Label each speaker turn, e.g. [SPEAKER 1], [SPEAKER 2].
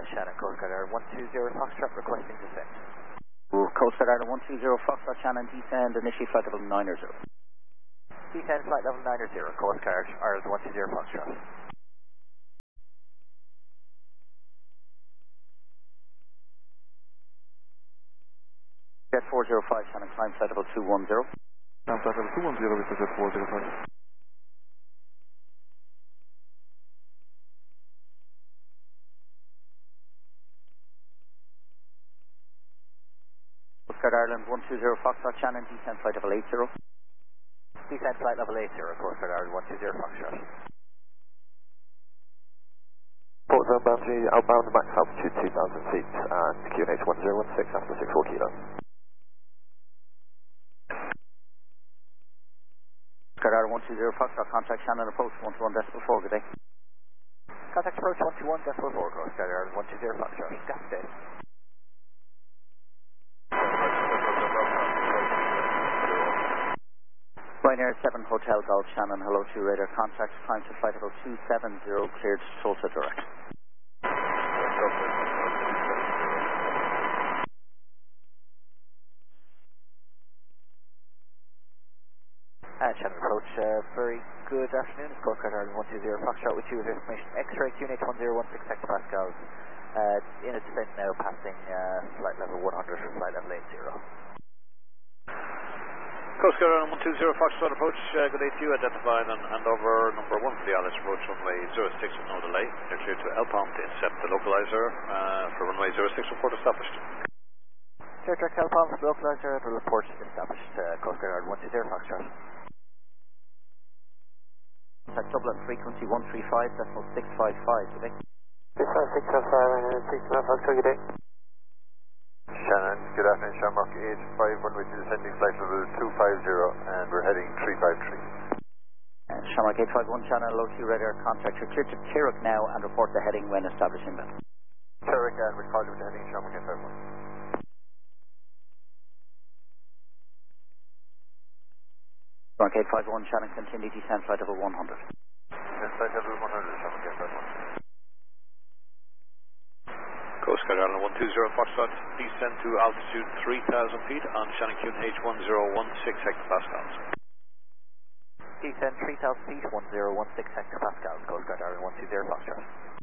[SPEAKER 1] Shannon, Coast Guard Ireland 120 Foxtrot requesting descent.
[SPEAKER 2] Coast Guard Ireland 120 Foxtrot, Shannon, descend, initially flight level 900.
[SPEAKER 1] Descend flight level 900, Coast Guard Ireland 120 Foxtrot.
[SPEAKER 2] Jet 405, Shannon, climb flight level 210.
[SPEAKER 3] Climb flight level 210 with the Jet 405.
[SPEAKER 2] Coast Guard Ireland 120 Foxtrot, Shannon, descend flight level 80.
[SPEAKER 1] Descend flight level 80, Coast Guard Ireland 120 Foxtrot.
[SPEAKER 4] Port zone boundary, outbound max altitude 2,000 feet and QNH 1016 after 64 kilo.
[SPEAKER 2] Coast Guard Ireland 120 Foxtrot, contact Shannon, approach 121.4, good day.
[SPEAKER 1] Contact approach 121.4, Coast Guard Ireland 120 Foxtrot. Gas day.
[SPEAKER 2] Ryanair 7 Hotel Golf, Shannon, hello to radar, contact, climb to flight level 270, cleared to Tulsa direct.
[SPEAKER 1] Shannon approach, very good afternoon, it's Coast Guard Ireland 120 Foxtrot with you with information X-ray QNH 1016 hectopascals, in a descent now passing flight level 100 for flight level 80.
[SPEAKER 5] Coast Guard Ireland 120 Foxtrot approach, good day to you, identify and hand over number 1 for the Alice approach runway 06 with no delay. You're clear to L-Palm to intercept the localizer for runway 06, report established.
[SPEAKER 1] Clear track L-Palm for the localizer, the report established, Coast Guard Ireland 120 Foxtrot.
[SPEAKER 2] Contact Dublin frequency 135.655, good day.
[SPEAKER 4] 65655 and 655, good day. Shannon, good afternoon, Shamrock 85, runway to descending flight level 250 and we're heading 353.
[SPEAKER 2] Shamrock 851, Shannon, hello to radar, contact, you're cleared to Tirrock now and report the heading when establishing that.
[SPEAKER 4] Tirrock and we're calling with the heading Shamrock 851.
[SPEAKER 2] Shamrock 851, Shannon, continue descent flight level 100.
[SPEAKER 4] Descent flight level 100, Shamrock 851.
[SPEAKER 5] Coast Guard Ireland 120 Foxtrot, descend to altitude 3,000 feet on Shannon QNH 1016 hectopascals.
[SPEAKER 1] Descend 3,000 feet, 1016 hectopascals, Coast Guard Ireland 120 Foxtrot.